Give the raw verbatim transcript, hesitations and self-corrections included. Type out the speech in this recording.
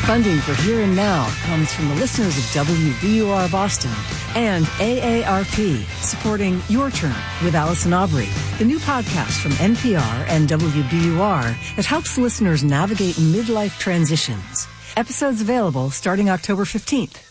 Funding for Here and Now comes from the listeners of W B U R Boston and A A R P, supporting Your Turn with Allison Aubrey, the new podcast from N P R and W B U R that helps listeners navigate midlife transitions. Episodes available starting October fifteenth.